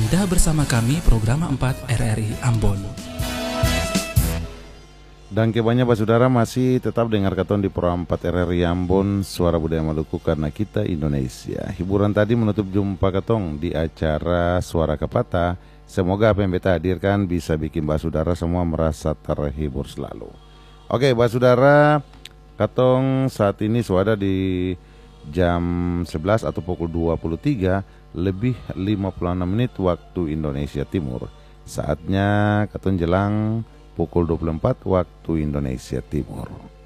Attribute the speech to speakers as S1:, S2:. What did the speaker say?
S1: Anda bersama kami program 4 RRI Ambon.
S2: Dan kebanyakan saudara masih tetap dengar katon di Pro 4 RRI Ambon, Suara Budaya Maluku karena kita Indonesia. Hiburan tadi menutup jumpa katong di acara Suara Kapata. Semoga apa yang beta hadirkan bisa bikin saudara semua merasa terhibur selalu. Oke, saudara, katong saat ini sudah di jam 11 atau pukul 23 lebih 56 menit waktu Indonesia Timur. Saatnya katong jelang pukul 24 waktu Indonesia Timur.